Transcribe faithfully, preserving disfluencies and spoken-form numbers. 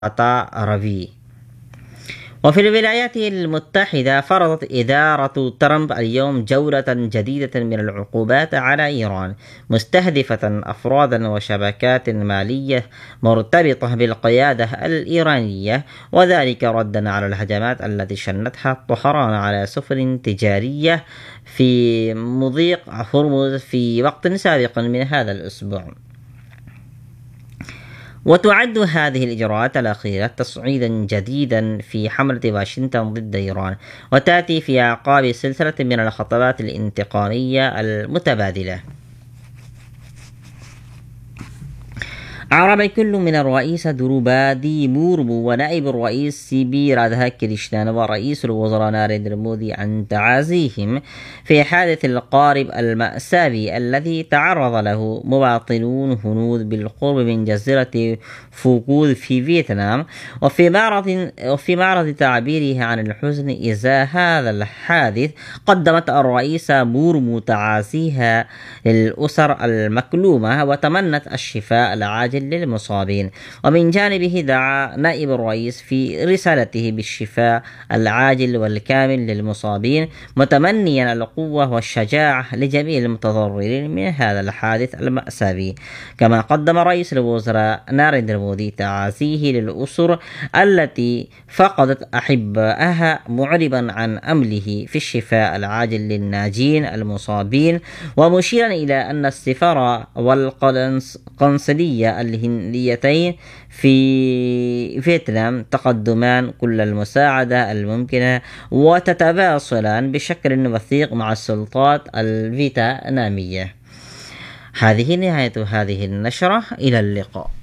روي. وفي الولايات المتحدة فرضت إدارة ترامب اليوم جولة جديدة من العقوبات على إيران، مستهدفة أفرادا وشبكات مالية مرتبطة بالقيادة الإيرانية، وذلك ردا على الهجمات التي شنتها طهران على سفن تجارية في مضيق هرمز في وقت سابق من هذا الأسبوع. وتعد هذه الإجراءات الأخيرة تصعيدا جديدا في حملة واشنطن ضد إيران، وتأتي في أعقاب سلسلة من الخطوات الانتقامية المتبادلة. أعرب كل من الرئيس درودي مورمو ونائب الرئيس سيبي رادهاكريشنان ورئيس الوزراء ناريندرا مودي عن تعازيهم في حادث القارب المأساوي الذي تعرض له مواطنون هنود بالقرب من جزيرة فوكود في فيتنام. وفي معرض وفي معرض تعبيره عن الحزن إزاء هذا الحادث، قدمت الرئيسة مورمو تعازيها للأسر المكلومة وتمنت الشفاء العاجل للمصابين. ومن جانبه دعا نائب الرئيس في رسالته بالشفاء العاجل والكامل للمصابين، متمنيا القوة والشجاعة لجميع المتضررين من هذا الحادث المأساوي. كما قدم رئيس الوزراء ناريندرا مودي تعازيه للأسر التي فقدت أحبائها، معربا عن أمله في الشفاء العاجل للناجين المصابين، ومشيرا إلى أن السفارة والقنصلية الهنديتين في فيتنام تقدمان كل المساعدة الممكنة وتتواصلان بشكل وثيق مع السلطات الفيتنامية. هذه نهاية هذه النشرة، إلى اللقاء.